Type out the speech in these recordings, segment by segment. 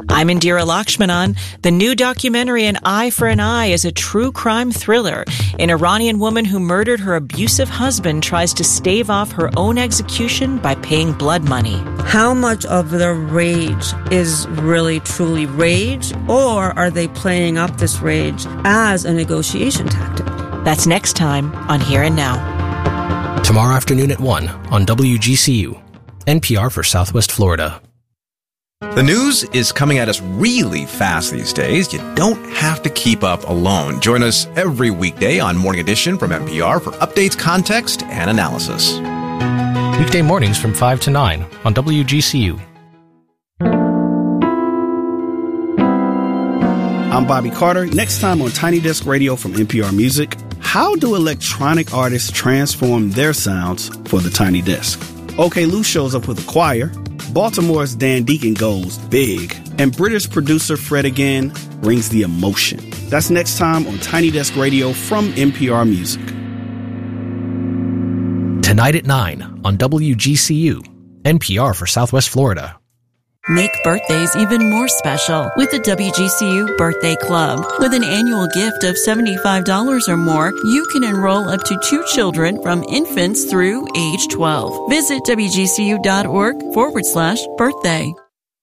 I'm Indira Lakshmanan. The new documentary An Eye for an Eye is a true crime thriller. An Iranian woman who murdered her abusive husband tries to stave off her own execution by paying blood money. How much of the rage is really truly rage, or are they playing up this rage as a negotiation tactic? That's next time on Here and Now. Tomorrow afternoon at 1 on WGCU, NPR for Southwest Florida. The news is coming at us really fast these days. You don't have to keep up alone. Join us every weekday on Morning Edition from NPR for updates, context, and analysis. Weekday mornings from 5 to 9 on WGCU. I'm Bobby Carter. Next time on Tiny Desk Radio from NPR Music, how do electronic artists transform their sounds for the Tiny Desk? OK Lou shows up with a choir. Baltimore's Dan Deacon goes big. And British producer Fred again brings the emotion. That's next time on Tiny Desk Radio from NPR Music. Tonight at 9 on WGCU, NPR for Southwest Florida. Make birthdays even more special with the WGCU Birthday Club. With an annual gift of $75 or more, you can enroll up to 2 children from infants through age 12. Visit WGCU.org/birthday.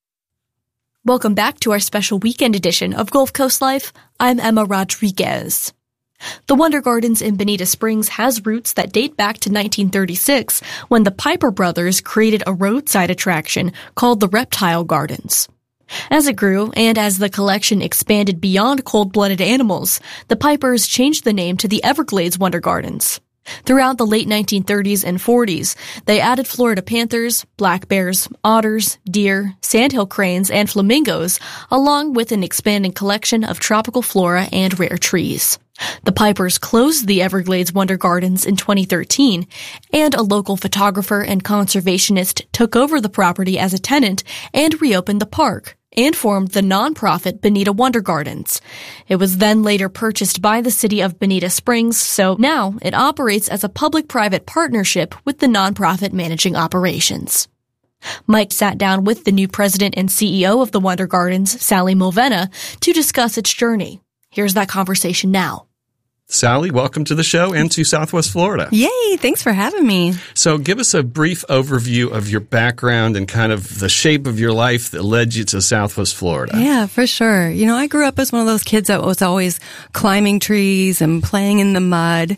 Welcome back to our special weekend edition of Gulf Coast Life. I'm Emma Rodriguez. The Wonder Gardens in Bonita Springs has roots that date back to 1936, when the Piper brothers created a roadside attraction called the Reptile Gardens. As it grew, and as the collection expanded beyond cold-blooded animals, the Pipers changed the name to the Everglades Wonder Gardens. Throughout the late 1930s and 40s, they added Florida panthers, black bears, otters, deer, sandhill cranes, and flamingos, along with an expanding collection of tropical flora and rare trees. The Pipers closed the Everglades Wonder Gardens in 2013, and a local photographer and conservationist took over the property as a tenant and reopened the park, and formed the nonprofit Bonita Wonder Gardens. It was then later purchased by the city of Bonita Springs, so now it operates as a public-private partnership with the nonprofit managing operations. Mike sat down with the new president and CEO of the Wonder Gardens, Sally Mulvena, to discuss its journey. Here's that conversation now. Sally, welcome to the show and to Southwest Florida. Yay, thanks for having me. So give us a brief overview of your background and kind of the shape of your life that led you to Southwest Florida. Yeah, for sure. You know, I grew up as one of those kids that was always climbing trees and playing in the mud,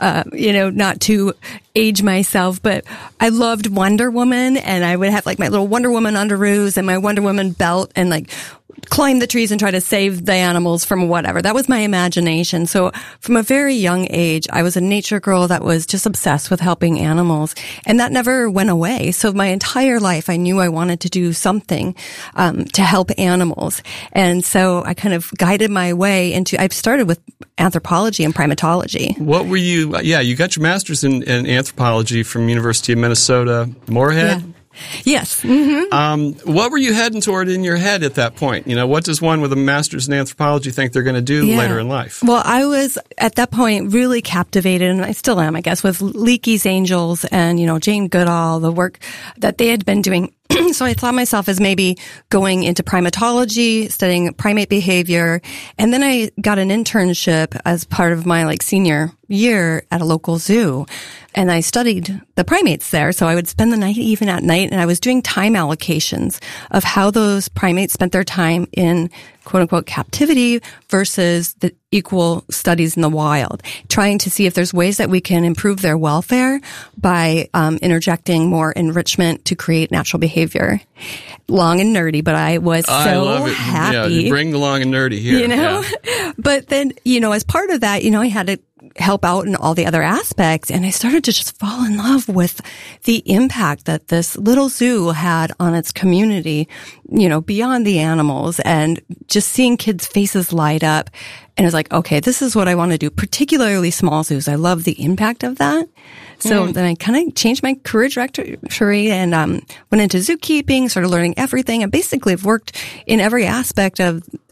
not to age myself, but I loved Wonder Woman, and I would have like my little Wonder Woman underoos and my Wonder Woman belt and like climb the trees and try to save the animals from whatever. That was my imagination. So from a very young age, I was a nature girl that was just obsessed with helping animals. And that never went away. So my entire life, I knew I wanted to do something to help animals. And so I kind of guided my way into, I started with anthropology and primatology. What were you, you got your master's in anthropology from University of Minnesota, Moorhead? Yeah. Yes. Mm-hmm. What were you heading toward in your head at that point? You know, what does one with a master's in anthropology think they're going to do later in life? Well, I was at that point really captivated, and I still am, I guess, with Leakey's Angels and, Jane Goodall, the work that they had been doing. So I thought myself as maybe going into primatology, studying primate behavior. And then I got an internship as part of my senior year at a local zoo. And I studied the primates there. So I would spend the night even at night, and I was doing time allocations of how those primates spent their time in quote unquote captivity versus the equal studies in the wild, trying to see if there's ways that we can improve their welfare by interjecting more enrichment to create natural behavior. Long and nerdy, but I was so happy. Yeah, bring the long and nerdy here. Yeah. But then, as part of that, I had to help out in all the other aspects. And I started to just fall in love with the impact that this little zoo had on its community, beyond the animals, and just seeing kids' faces light up. And I was like, okay, this is what I want to do, particularly small zoos. I love the impact of that. So then I kind of changed my career trajectory and went into zookeeping, started learning everything. And basically I've worked in every aspect of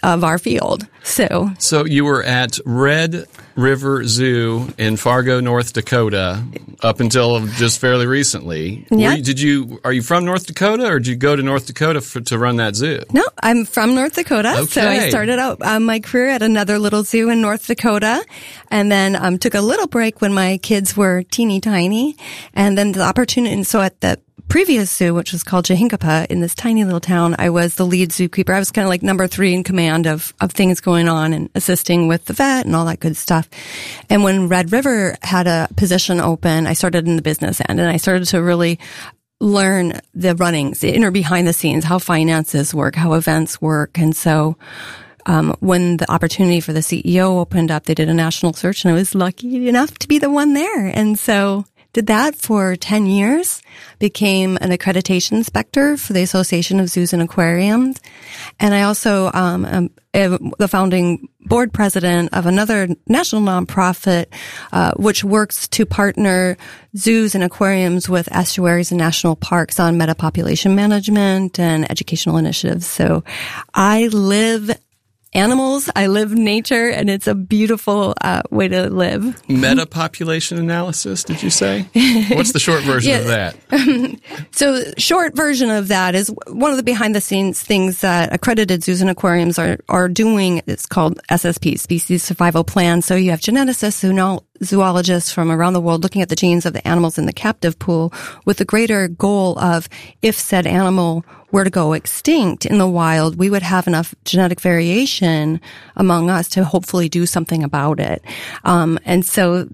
of our field. So you were at Red River Zoo in Fargo, North Dakota, up until just fairly recently. Yeah. Are you from North Dakota, or did you go to North Dakota to run that zoo? No, I'm from North Dakota. Okay. So I started out my career at another little zoo in North Dakota, and then took a little break when my kids were teeny tiny, and then the opportunity. And so at the previous zoo, which was called Jehinkapa, in this tiny little town, I was the lead zookeeper. I was kind of like number 3 in command of things going on and assisting with the vet and all that good stuff. And when Red River had a position open, I started in the business end, and I started to really learn the runnings, the inner behind the scenes, how finances work, how events work. And so when the opportunity for the CEO opened up, they did a national search, and I was lucky enough to be the one there. And so did that for 10 years, became an accreditation inspector for the Association of Zoos and Aquariums. And I also am the founding board president of another national nonprofit, which works to partner zoos and aquariums with estuaries and national parks on metapopulation management and educational initiatives. So I live animals, I live nature, and it's a beautiful way to live. Metapopulation analysis, did you say? What's the short version of that? So short version of that is one of the behind the scenes things that accredited zoos and aquariums are doing. It's called SSP, Species Survival Plan. So you have geneticists, zoologists from around the world looking at the genes of the animals in the captive pool with the greater goal of, if said animal were to go extinct in the wild, we would have enough genetic variation among us to hopefully do something about it. And so,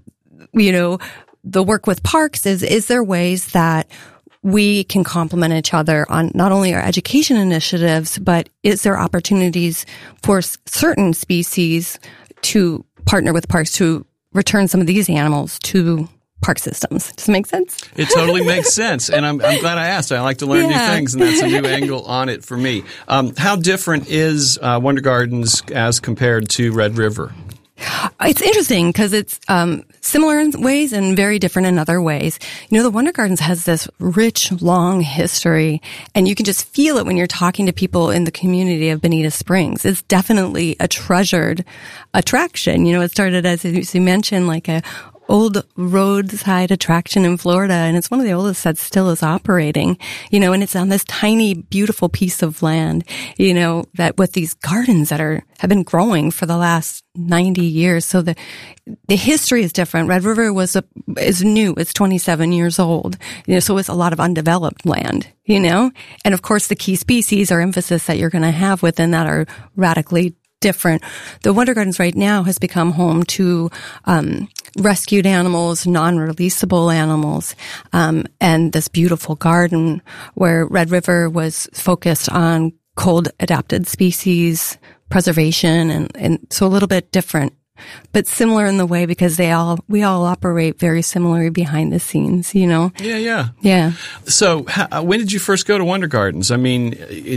the work with parks is there ways that we can complement each other on not only our education initiatives, but is there opportunities for certain species to partner with parks to return some of these animals to park systems? Does it make sense? It totally makes sense. And I'm glad I asked. I like to learn new things, and that's a new angle on it for me. How different is Wonder Gardens as compared to Red River? It's interesting because it's similar in ways and very different in other ways. The Wonder Gardens has this rich, long history, and you can just feel it when you're talking to people in the community of Bonita Springs. It's definitely a treasured attraction. It started, as you mentioned, like a old roadside attraction in Florida, and it's one of the oldest that still is operating, and it's on this tiny, beautiful piece of land, that with these gardens that have been growing for the last 90 years. So the history is different. Red River is new. It's 27 years old, so it's a lot of undeveloped land, and of course the key species or emphasis that you're going to have within that are radically different. The Wonder Gardens right now has become home to rescued animals, non-releasable animals, and this beautiful garden where Red River was focused on cold adapted species preservation, and so a little bit different, but similar in the way because we all operate very similarly behind the scenes, Yeah. So when did you first go to Wonder Gardens? I mean,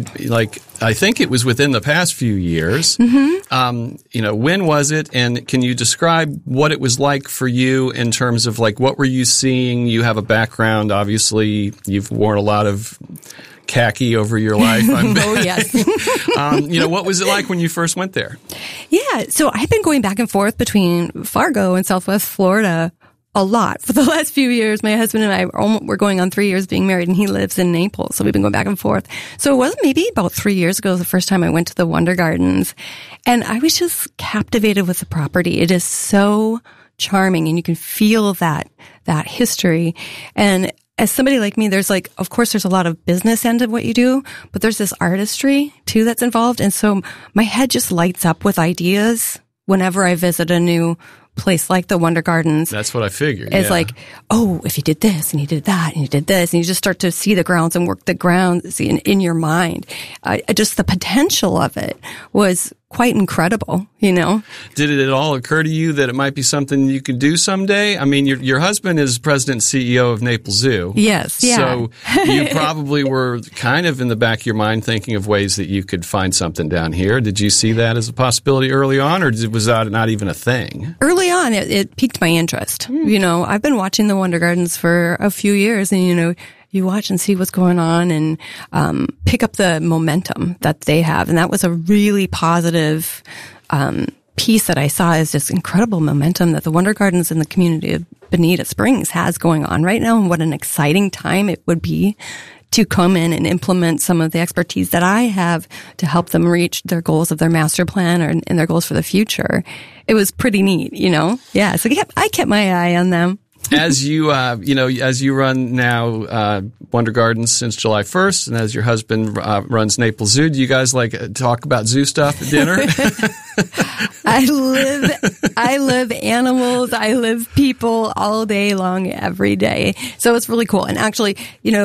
I think it was within the past few years. Mm-hmm. When was it? And can you describe what it was like for you in terms of what were you seeing? You have a background, obviously. You've worn a lot of khaki over your life. Oh, yes. What was it like when you first went there? Yeah. So I've been going back and forth between Fargo and Southwest Florida a lot for the last few years. My husband and I we're going on 3 years being married, and he lives in Naples. So we've been going back and forth. So it was maybe about 3 years ago the first time I went to the Wonder Gardens, and I was just captivated with the property. It is so charming, and you can feel that history. And as somebody like me, of course, there's a lot of business end of what you do, but there's this artistry too that's involved. And so my head just lights up with ideas whenever I visit a new place like the Wonder Gardens. That's what I figured. It's if you did this and you did that and you did this, and you just start to see the grounds and work the grounds in your mind. Just the potential of it was quite incredible, Did it at all occur to you that it might be something you could do someday? I mean, your husband is president and CEO of Naples Zoo. Yes, yeah. So you probably were kind of in the back of your mind thinking of ways that you could find something down here. Did you see that as a possibility early on, or was that not even a thing? Early on, it piqued my interest. I've been watching the Wonder Gardens for a few years, and You watch and see what's going on and pick up the momentum that they have. And that was a really positive piece that I saw, is this incredible momentum that the Wonder Gardens in the community of Bonita Springs has going on right now. And what an exciting time it would be to come in and implement some of the expertise that I have to help them reach their goals of their master plan and their goals for the future. It was pretty neat, Yeah, so I kept my eye on them. As you, as you run now Wonder Gardens since July 1st, and as your husband runs Naples Zoo, do you guys talk about zoo stuff at dinner? I live animals. I live people all day long, every day. So it's really cool. And actually,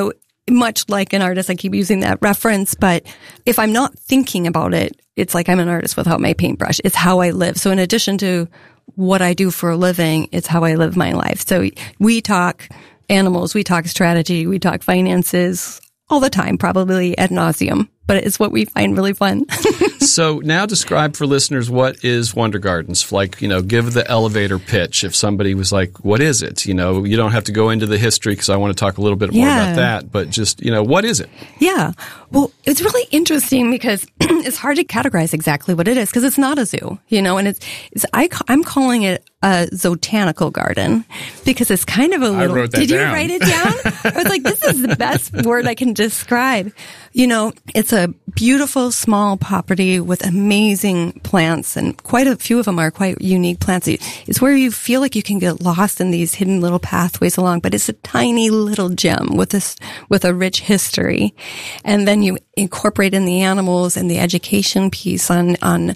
much like an artist, I keep using that reference, but if I'm not thinking about it, it's like I'm an artist without my paintbrush. It's how I live. So in addition to what I do for a living, it's how I live my life. So we talk animals, we talk strategy, we talk finances all the time, probably ad nauseum, but it's what we find really fun. So now describe for listeners, what is Wonder Gardens? Give the elevator pitch. If somebody was like, what is it? You don't have to go into the history because I want to talk a little bit more about that, but just, what is it? Yeah. Well, it's really interesting because it's hard to categorize exactly what it is because it's not a zoo, and I'm calling it a zotanical garden because it's kind of a little. I wrote that Did down. You write it down? I was like, this is the best word I can describe. It's a beautiful small property with amazing plants, and quite a few of them are quite unique plants. It's where you feel like you can get lost in these hidden little pathways along, but it's a tiny little gem with a rich history. And then you incorporate in the animals and the education piece on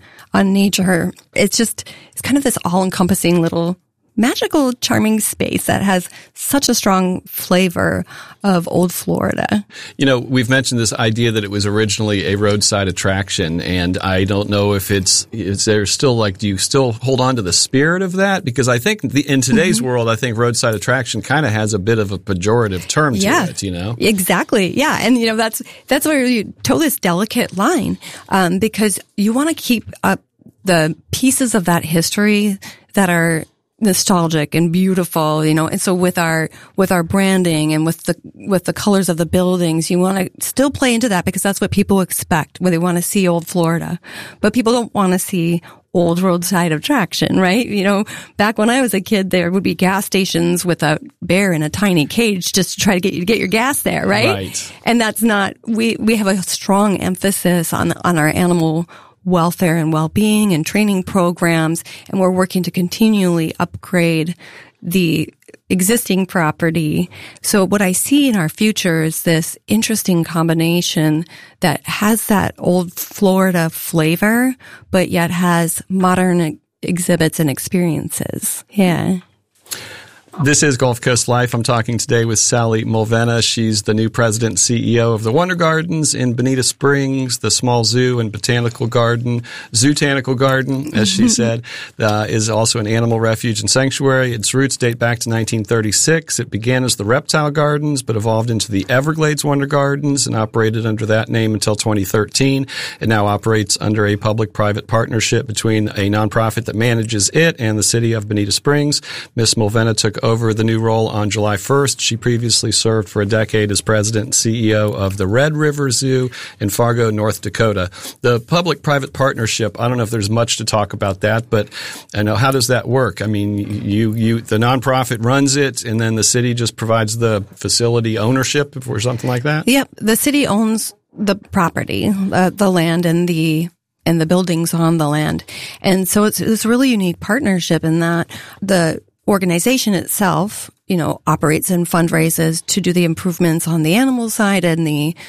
nature. It's kind of this all-encompassing little magical, charming space that has such a strong flavor of old Florida. We've mentioned this idea that it was originally a roadside attraction, and I don't know if is there still do you still hold on to the spirit of that? Because I think in today's world, I think roadside attraction kind of has a bit of a pejorative term to it, Exactly. Yeah. And, that's where you toe this delicate line, because you want to keep up the pieces of that history that are nostalgic and beautiful, and so with our branding and with the colors of the buildings, you want to still play into that because that's what people expect when they want to see old Florida. But people don't want to see old roadside attraction, right? Back when I was a kid, there would be gas stations with a bear in a tiny cage just to try to get your gas there, right? Right. And that's not, we have a strong emphasis on our animal welfare and well-being and training programs, and we're working to continually upgrade the existing property. So what I see in our future is this interesting combination that has that old Florida flavor, but yet has modern exhibits and experiences. Yeah. This is Gulf Coast Life. I'm talking today with Sally Mulvena. She's the new president and CEO of the Wonder Gardens in Bonita Springs, the small zoo and botanical garden, zootanical garden, as she said, is also an animal refuge and sanctuary. Its roots date back to 1936. It began as the Reptile Gardens, but evolved into the Everglades Wonder Gardens and operated under that name until 2013. It now operates under a public-private partnership between a nonprofit that manages it and the city of Bonita Springs. Ms. Mulvena took over the new role on July 1st. She previously served for a decade as president and CEO of the Red River Zoo in Fargo, North Dakota. The public-private partnership, I don't know if there's much to talk about that, but I know, how does that work? I mean, the nonprofit runs it, and then the city just provides the facility ownership or something like that? Yep. The city owns the property, the land and the buildings on the land. And so it's a really unique partnership in that the organization itself, operates and fundraises to do the improvements on the animal side and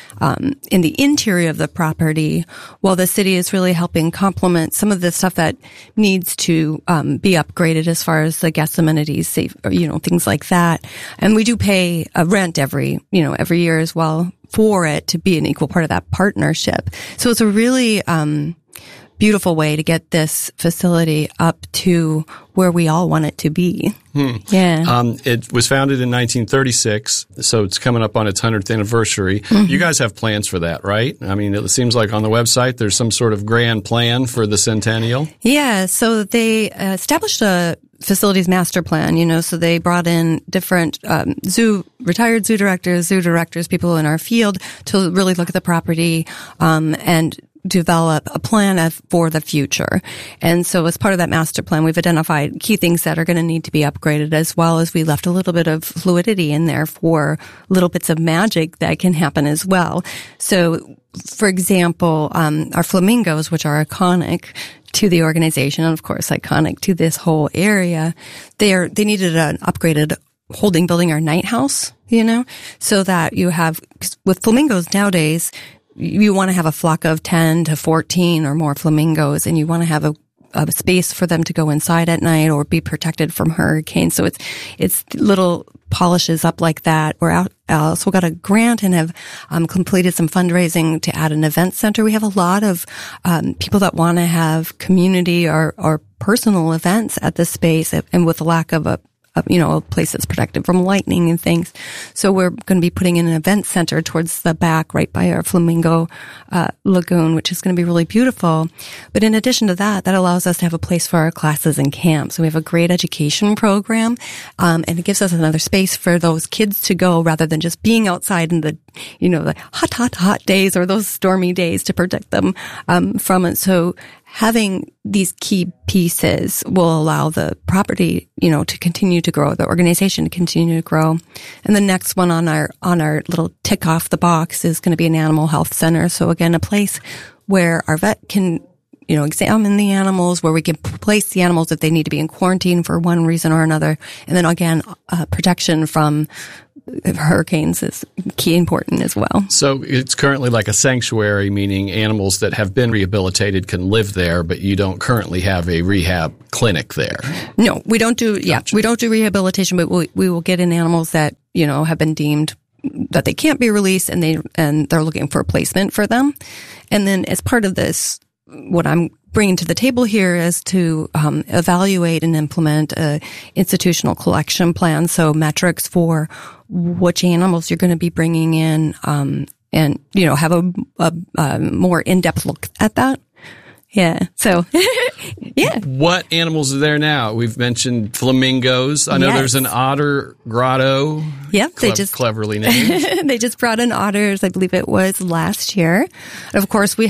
in the interior of the property, while the city is really helping complement some of the stuff that needs to be upgraded as far as the guest amenities, things like that. And we do pay a rent every year as well for it to be an equal part of that partnership. So it's a really beautiful way to get this facility up to where we all want it to be. Yeah. It was founded in 1936, so it's coming up on its 100th anniversary. You guys have plans for that, right? I mean, it seems like on the website there's some sort of grand plan for the centennial. Yeah, so they established a facilities master plan, so they brought in different retired zoo directors, people in our field to really look at the property and develop a plan for the future. And so as part of that master plan, we've identified key things that are going to need to be upgraded, as well as we left a little bit of fluidity in there for little bits of magic that can happen as well. So, for example, our flamingos, which are iconic to the organization, and of course iconic to this whole area, they needed an upgraded holding building or night house, so that you have, with flamingos nowadays, you want to have a flock of 10 to 14 or more flamingos, and you want to have a space for them to go inside at night or be protected from hurricanes. So it's little polishes up like that. We're also got a grant and have completed some fundraising to add an event center. We have a lot of people that want to have community or personal events at this space, and with the lack of a place that's protected from lightning and things. So we're going to be putting in an event center towards the back, right by our flamingo lagoon, which is going to be really beautiful. But in addition to that, that allows us to have a place for our classes and camps. So we have a great education program, and it gives us another space for those kids to go rather than just being outside in the, the hot days or those stormy days, to protect them from it. So having these key pieces will allow the property, to continue to grow, the organization to continue to grow. And the next one on our little tick off the box is going to be an animal health center. So again, a place where our vet can, examine the animals, where we can place the animals if they need to be in quarantine for one reason or another. And then again, protection from hurricanes is key important as well. So it's currently like a sanctuary, meaning animals that have been rehabilitated can live there, but you don't currently have a rehab clinic there. No, we don't do, we don't do rehabilitation, but we will get in animals that, have been deemed that they can't be released, and they're looking for a placement for them. And then as part of this, what I'm bringing to the table here is to evaluate and implement a institutional collection plan, so metrics for which animals you're going to be bringing in, and have a more in-depth look at that. Yeah. So, yeah. What animals are there now? We've mentioned flamingos. I know there's an otter grotto. Yep. They just cleverly named. They just brought in otters. I believe it was last year. Of course, we